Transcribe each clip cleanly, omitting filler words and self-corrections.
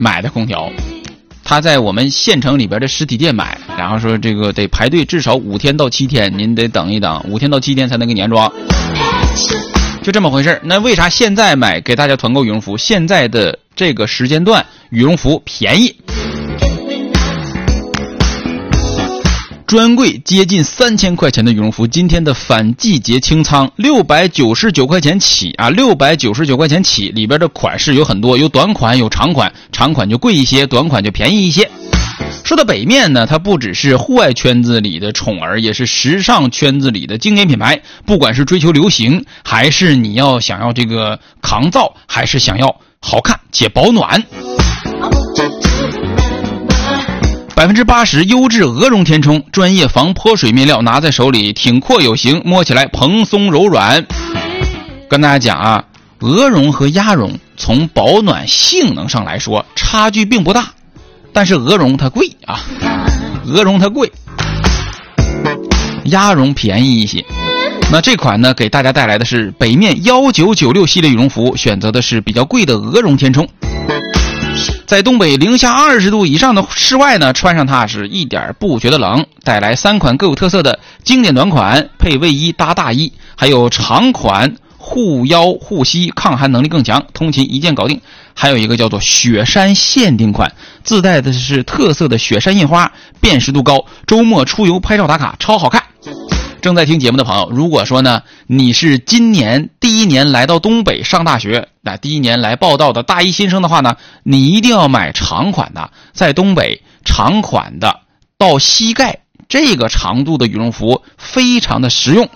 买的空调，他在我们县城里边的实体店买，然后说这个得排队至少5天到7天，您得等一等，5天到7天才能给你安装，就这么回事。那为啥现在买给大家团购羽绒服？现在的这个时间段羽绒服便宜，专柜接近3000块钱的羽绒服，今天的反季节清仓699块钱起啊，699块钱起，里边的款式有很多，有短款有长款，长款就贵一些，短款就便宜一些。说到北面呢，它不只是户外圈子里的宠儿，也是时尚圈子里的经典品牌。不管是追求流行，还是你想要这个抗造，还是想要好看且保暖，80%优质鹅绒填充，专业防泼水面料，拿在手里挺阔有型，摸起来蓬松柔软。跟大家讲啊，鹅绒和鸭绒从保暖性能上来说差距并不大，但是鹅绒它贵啊，鹅绒它贵，鸭绒便宜一些。那这款呢，给大家带来的是北面1996系列羽绒服，选择的是比较贵的鹅绒填充。在东北零下20度以上的室外呢，穿上它是一点不觉得冷。带来3款各有特色的经典短款，配卫衣搭大衣，还有长款护腰护膝，抗寒能力更强，通勤一件搞定。还有一个叫做雪山限定款，自带的是特色的雪山印花，辨识度高，周末出游拍照打卡超好看。正在听节目的朋友，如果说呢你是今年第一年来到东北上大学，第一年来报到的大一新生的话呢，你一定要买长款的。在东北，长款的到膝盖这个长度的羽绒服非常的实用。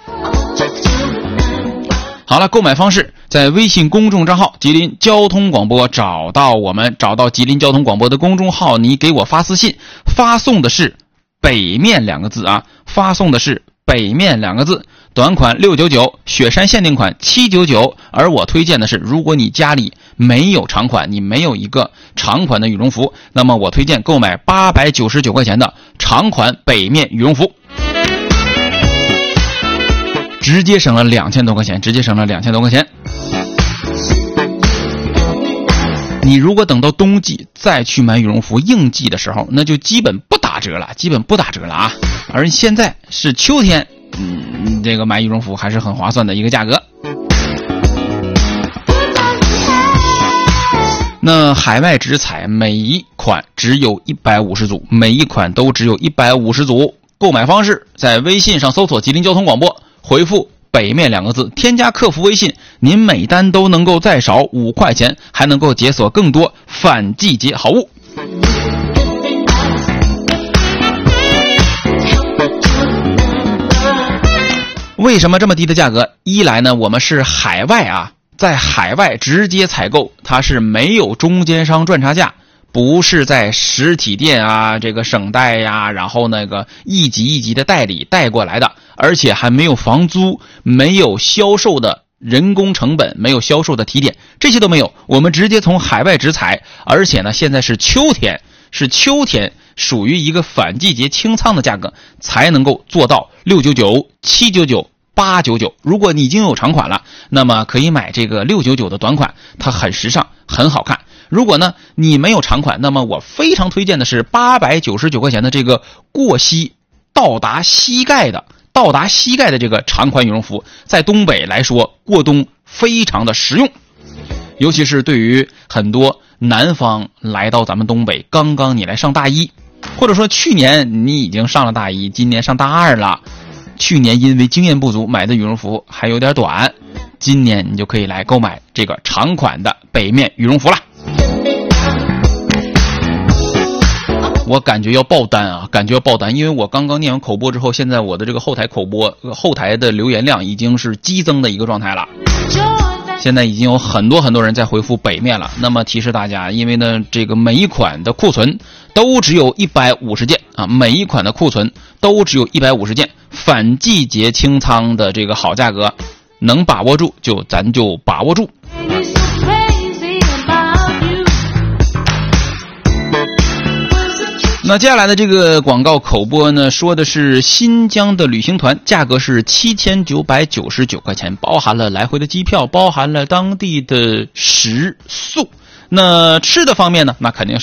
好了，购买方式在微信公众账号吉林交通广播找到吉林交通广播的公众号，你给我发私信，发送的是北面2个字啊，发送的是北面2个字，短款699，雪山限定款799。而我推荐的是，如果你家里没有长款，你没有一个长款的羽绒服，那么我推荐购买899块钱的长款北面羽绒服，直接省了2000多块钱，你如果等到冬季再去买羽绒服，应季的时候，那就基本不打折了啊。而现在是秋天，这个买羽绒服还是很划算的一个价格。那海外直采每一款只有150组，每一款都只有150组。购买方式在微信上搜索吉林交通广播，回复北面2个字，添加客服微信，您每单都能够再少5块钱，还能够解锁更多反季节好物。为什么这么低的价格？一来呢，我们是海外啊，在海外直接采购，它是没有中间商赚差价，不是在实体店啊这个省代呀，然后那个一级一级的代理带过来的，而且还没有房租，没有销售的人工成本，没有销售的提点，这些都没有，我们直接从海外直采。而且呢，现在是秋天，属于一个反季节清仓的价格，才能够做到699、799、899。如果你已经有长款了，那么可以买这个699的短款，它很时尚，很好看。如果呢你没有长款，那么我非常推荐的是899块钱的这个过膝到达膝盖的这个长款羽绒服，在东北来说过冬非常的实用，尤其是对于很多南方来到咱们东北，刚刚你来上大一，或者说去年你已经上了大一，今年上大二了，去年因为经验不足买的羽绒服还有点短，今年你就可以来购买这个长款的北面羽绒服了。我感觉要爆单，因为我刚刚念完口播之后，现在我的这个后台的留言量已经是激增的一个状态了。现在已经有很多人在回复北面了。那么提示大家，因为呢这个每一款的库存都只有150件啊，反季节清仓的这个好价格，能把握住咱就把握住。那接下来的这个广告口播呢，说的是新疆的旅行团，价格是7999块钱，包含了来回的机票，包含了当地的食宿。那吃的方面呢，那肯定是